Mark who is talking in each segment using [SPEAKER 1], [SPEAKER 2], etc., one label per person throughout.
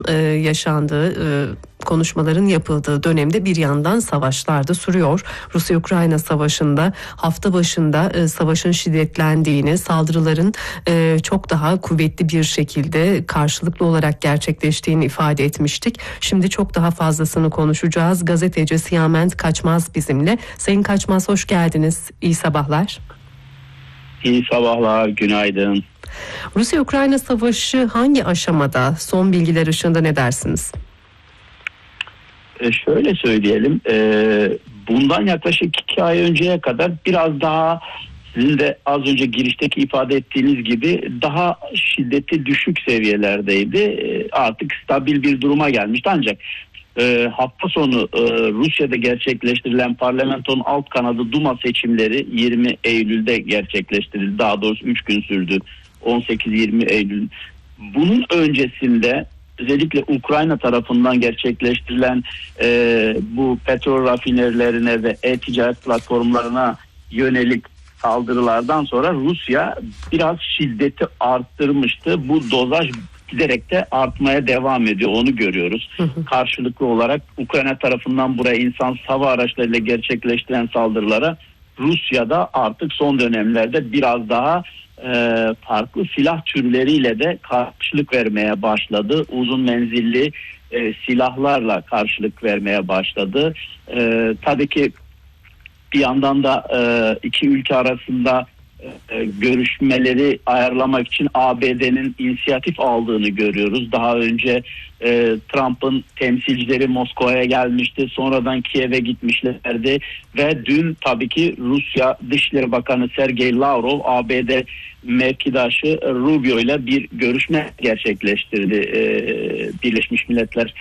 [SPEAKER 1] yaşandığı, konuşmaların yapıldığı dönemde bir yandan savaşlar da sürüyor. Rusya-Ukrayna savaşında hafta başında savaşın şiddetlendiğini, saldırıların çok daha kuvvetli bir şekilde karşılıklı olarak gerçekleştiğini ifade etmiştik. Şimdi çok daha fazlasını konuşacağız. Gazeteci Siyament Kaçmaz bizimle. Sayın Kaçmaz, hoş geldiniz. İyi sabahlar.
[SPEAKER 2] İyi sabahlar, günaydın.
[SPEAKER 1] Rusya-Ukrayna savaşı hangi aşamada? Son bilgiler ışığında ne dersiniz?
[SPEAKER 2] Şöyle söyleyelim, bundan yaklaşık 2 ay önceye kadar biraz daha sizin de az önce girişteki ifade ettiğiniz gibi daha şiddeti düşük seviyelerdeydi. Artık stabil bir duruma gelmişti ancak hafta sonu Rusya'da gerçekleştirilen parlamentonun alt kanadı Duma seçimleri 20 Eylül'de gerçekleştirildi. Daha doğrusu 3 gün sürdü. 18-20 Eylül. Bunun öncesinde özellikle Ukrayna tarafından gerçekleştirilen bu petrol rafinerilerine ve e-ticaret platformlarına yönelik saldırılardan sonra Rusya biraz şiddeti arttırmıştı. Bu dozaj giderek de artmaya devam ediyor. Onu görüyoruz. Karşılıklı olarak Ukrayna tarafından buraya insan hava araçlarıyla gerçekleştiren saldırılara Rusya'da artık son dönemlerde biraz daha farklı silah türleriyle de karşılık vermeye başladı. Uzun menzilli silahlarla karşılık vermeye başladı. Tabii ki bir yandan da iki ülke arasında görüşmeleri ayarlamak için ABD'nin inisiyatif aldığını görüyoruz. Daha önce Trump'ın temsilcileri Moskova'ya gelmişti. Sonradan Kiev'e gitmişlerdi. Ve dün tabii ki Rusya Dışişleri Bakanı Sergey Lavrov ABD mevkidaşı Rubio ile bir görüşme gerçekleştirdi. Birleşmiş Milletler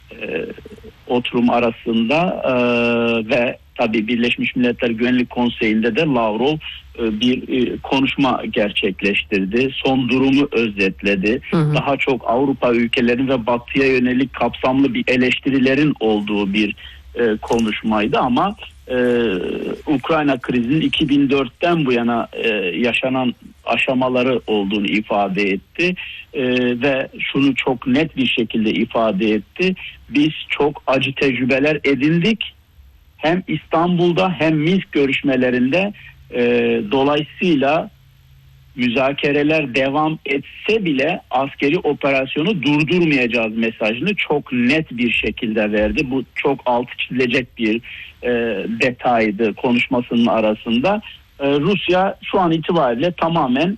[SPEAKER 2] oturum arasında ve tabii Birleşmiş Milletler Güvenlik Konseyi'nde de Lavrov bir konuşma gerçekleştirdi. Son durumu özetledi. Daha çok Avrupa ülkelerinin ve Batı'ya yönelik kapsamlı bir eleştirilerin olduğu bir konuşmaydı ama Ukrayna krizinin 2004'ten bu yana yaşanan aşamaları olduğunu ifade etti ve şunu çok net bir şekilde ifade etti. Biz çok acı tecrübeler edindik. Hem İstanbul'da hem Minsk görüşmelerinde dolayısıyla müzakereler devam etse bile askeri operasyonu durdurmayacağız mesajını çok net bir şekilde verdi. Bu çok altı çizilecek bir detaydı konuşmasının arasında. Rusya şu an itibariyle tamamen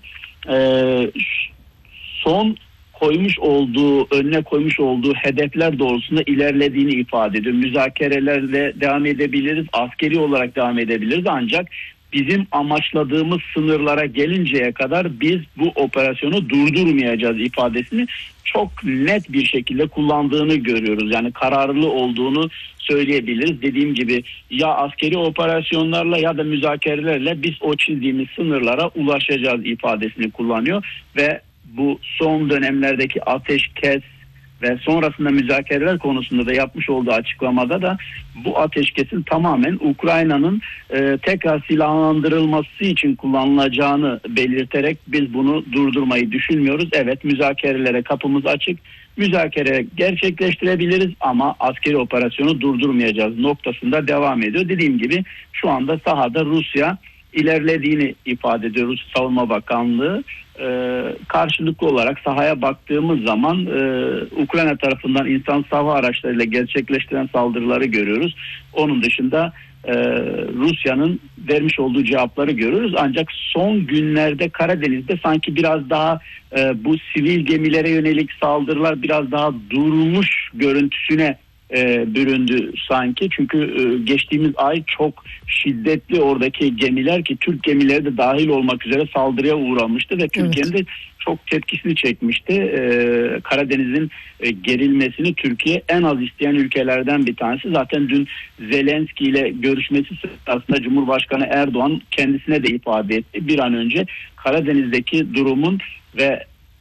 [SPEAKER 2] önüne koymuş olduğu hedefler doğrultusunda ilerlediğini ifade ediyor. Müzakerelerle devam edebiliriz, askeri olarak devam edebiliriz ancak bizim amaçladığımız sınırlara gelinceye kadar biz bu operasyonu durdurmayacağız ifadesini çok net bir şekilde kullandığını görüyoruz. Yani kararlı olduğunu söyleyebiliriz. Dediğim gibi ya askeri operasyonlarla ya da müzakerelerle biz o çizdiğimiz sınırlara ulaşacağız ifadesini kullanıyor ve bu son dönemlerdeki ateşkes ve sonrasında müzakereler konusunda da yapmış olduğu açıklamada da bu ateşkesin tamamen Ukrayna'nın tekrar silahlandırılması için kullanılacağını belirterek biz bunu durdurmayı düşünmüyoruz. Evet, müzakerelere kapımız açık. Müzakere gerçekleştirebiliriz ama askeri operasyonu durdurmayacağız noktasında devam ediyor. Dediğim gibi şu anda sahada Rusya ilerlediğini ifade ediyoruz. Savunma Bakanlığı karşılıklı olarak sahaya baktığımız zaman Ukrayna tarafından insan hava araçlarıyla gerçekleştiren saldırıları görüyoruz. Onun dışında Rusya'nın vermiş olduğu cevapları görüyoruz. Ancak son günlerde Karadeniz'de sanki biraz daha bu sivil gemilere yönelik saldırılar biraz daha durmuş görüntüsüne büründü sanki. Çünkü geçtiğimiz ay çok şiddetli oradaki gemiler ki Türk gemileri de dahil olmak üzere saldırıya uğramıştı ve Türkiye'nin de çok tepkisini çekmişti. Karadeniz'in gerilmesini Türkiye en az isteyen ülkelerden bir tanesi. Zaten dün Zelenski ile görüşmesi sırasında Cumhurbaşkanı Erdoğan kendisine de ifade etti. Bir an önce Karadeniz'deki durumun ve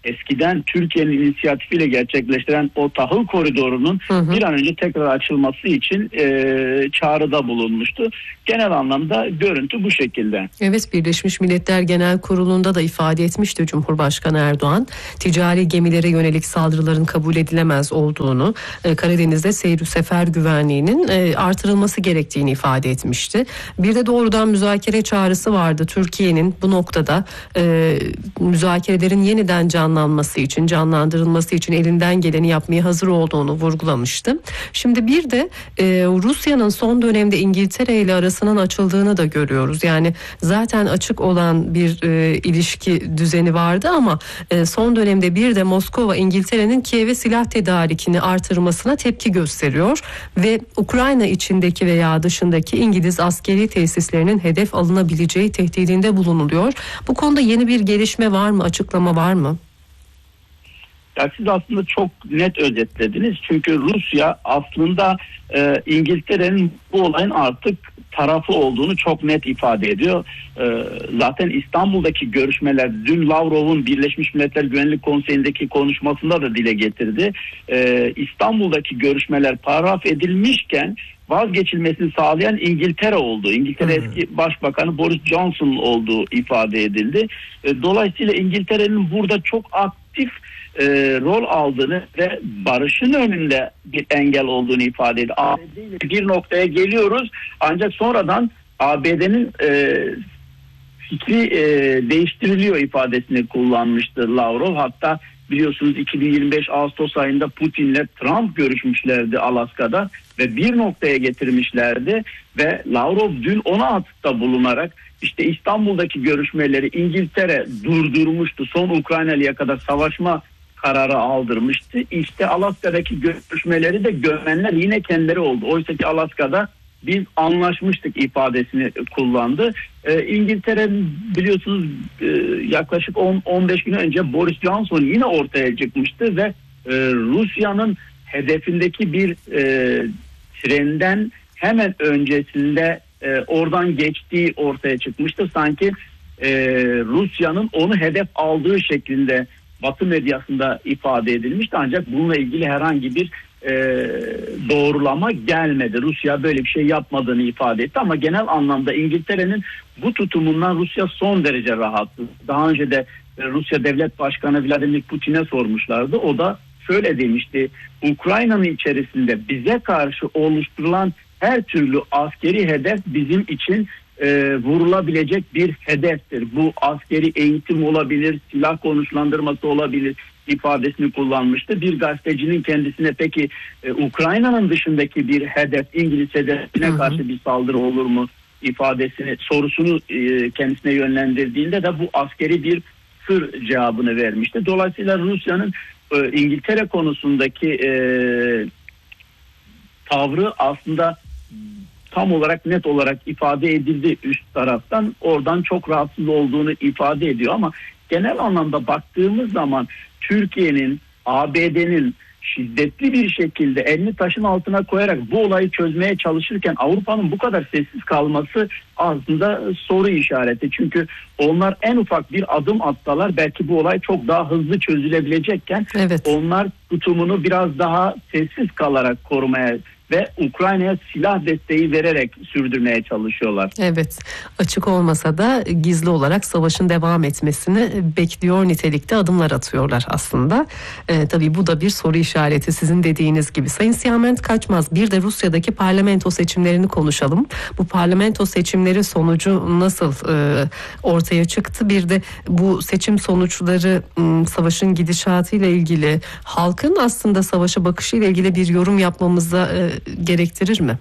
[SPEAKER 2] eskiden Türkiye'nin inisiyatifiyle gerçekleştiren o tahıl koridorunun bir an önce tekrar açılması için çağrıda bulunmuştu. Genel anlamda görüntü bu şekilde.
[SPEAKER 1] Evet, Birleşmiş Milletler Genel Kurulu'nda da ifade etmişti Cumhurbaşkanı Erdoğan. Ticari gemilere yönelik saldırıların kabul edilemez olduğunu, Karadeniz'de seyir sefer güvenliğinin artırılması gerektiğini ifade etmişti. Bir de doğrudan müzakere çağrısı vardı. Türkiye'nin bu noktada müzakerelerin yeniden canlandırılması için elinden geleni yapmaya hazır olduğunu vurgulamıştı. Şimdi bir de Rusya'nın son dönemde İngiltere ile arasının açıldığını da görüyoruz. Yani zaten açık olan bir ilişki düzeni vardı ama son dönemde bir de Moskova İngiltere'nin Kiev'e silah tedarikini artırmasına tepki gösteriyor ve Ukrayna içindeki veya dışındaki İngiliz askeri tesislerinin hedef alınabileceği tehdidinde bulunuluyor. Bu konuda yeni bir gelişme var mı? Açıklama var mı?
[SPEAKER 2] Ya siz aslında çok net özetlediniz. Çünkü Rusya aslında İngiltere'nin bu olayın artık tarafı olduğunu çok net ifade ediyor. Zaten İstanbul'daki görüşmeler, dün Lavrov'un Birleşmiş Milletler Güvenlik Konseyi'ndeki konuşmasında da dile getirdi. İstanbul'daki görüşmeler paragraf edilmişken vazgeçilmesini sağlayan İngiltere oldu. İngiltere eski Başbakanı Boris Johnson olduğu ifade edildi. Dolayısıyla İngiltere'nin burada çok aktif rol aldığını ve barışın önünde bir engel olduğunu ifade ediyor. ABD bir noktaya geliyoruz ancak sonradan ABD'nin fikri değiştiriliyor ifadesini kullanmıştı Lavrov. Hatta biliyorsunuz 2025 Ağustos ayında Putin'le Trump görüşmüşlerdi Alaska'da ve bir noktaya getirmişlerdi ve Lavrov dün ona atıfta bulunarak işte İstanbul'daki görüşmeleri İngiltere durdurmuştu. Son Ukrayna'ya kadar savaşma kararı aldırmıştı. İşte Alaska'daki görüşmeleri de gömenler yine kendileri oldu. Oysa ki Alaska'da biz anlaşmıştık ifadesini kullandı. İngiltere biliyorsunuz yaklaşık 10-15 gün önce Boris Johnson yine ortaya çıkmıştı ve Rusya'nın hedefindeki bir trenden hemen öncesinde oradan geçtiği ortaya çıkmıştı. Sanki Rusya'nın onu hedef aldığı şeklinde Batı medyasında ifade edilmişti ancak bununla ilgili herhangi bir doğrulama gelmedi. Rusya böyle bir şey yapmadığını ifade etti ama genel anlamda İngiltere'nin bu tutumundan Rusya son derece rahattı. Daha önce de Rusya Devlet Başkanı Vladimir Putin'e sormuşlardı. O da şöyle demişti: Ukrayna'nın içerisinde bize karşı oluşturulan her türlü askeri hedef bizim için vurulabilecek bir hedeftir. Bu askeri eğitim olabilir, silah konuşlandırması olabilir ifadesini kullanmıştı. Bir gazetecinin kendisine peki Ukrayna'nın dışındaki bir hedef, İngiliz hedefine karşı bir saldırı olur mu sorusunu kendisine yönlendirdiğinde de bu askeri bir sır cevabını vermişti. Dolayısıyla Rusya'nın İngiltere konusundaki tavrı aslında tam olarak net olarak ifade edildi üst taraftan. Oradan çok rahatsız olduğunu ifade ediyor ama genel anlamda baktığımız zaman Türkiye'nin, ABD'nin şiddetli bir şekilde elini taşın altına koyarak bu olayı çözmeye çalışırken Avrupa'nın bu kadar sessiz kalması aslında soru işareti. Çünkü onlar en ufak bir adım atsalar belki bu olay çok daha hızlı çözülebilecekken onlar tutumunu biraz daha sessiz kalarak korumaya ve Ukrayna'ya silah desteği vererek sürdürmeye çalışıyorlar.
[SPEAKER 1] Evet, açık olmasa da gizli olarak savaşın devam etmesini bekliyor nitelikte adımlar atıyorlar aslında. Tabii bu da bir soru işareti sizin dediğiniz gibi. Sayın Siyamet Kaçmaz, bir de Rusya'daki parlamento seçimlerini konuşalım. Bu parlamento seçimleri sonucu nasıl ortaya çıktı? Bir de bu seçim sonuçları savaşın gidişatıyla ilgili, halkın aslında savaşa bakışıyla ilgili bir yorum yapmamıza gerektirir mi?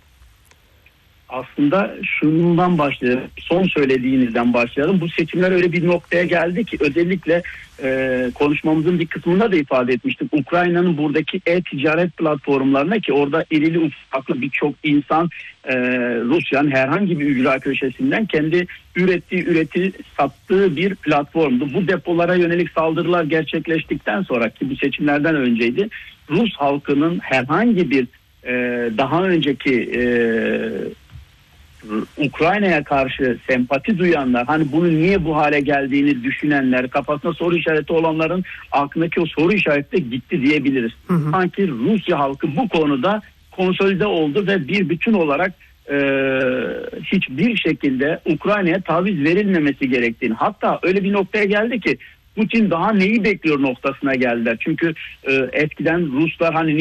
[SPEAKER 2] Aslında şundan başlayalım. Son söylediğinizden başlayalım. Bu seçimler öyle bir noktaya geldi ki özellikle konuşmamızın bir kısmında da ifade etmiştim. Ukrayna'nın buradaki e-ticaret platformlarına ki orada irili ufaklı birçok insan Rusya'nın herhangi bir ücra köşesinden kendi ürettiği sattığı bir platformdu. Bu depolara yönelik saldırılar gerçekleştikten sonra ki bu seçimlerden önceydi. Rus halkının herhangi bir daha önceki Ukrayna'ya karşı sempati duyanlar, hani bunun niye bu hale geldiğini düşünenler, kafasında soru işareti olanların aklındaki o soru işareti de gitti diyebiliriz. Sanki Rusya halkı bu konuda konsolide oldu ve bir bütün olarak hiçbir şekilde Ukrayna'ya taviz verilmemesi gerektiğini, hatta öyle bir noktaya geldi ki Putin daha neyi bekliyor noktasına geldiler. Çünkü eskiden Ruslar hani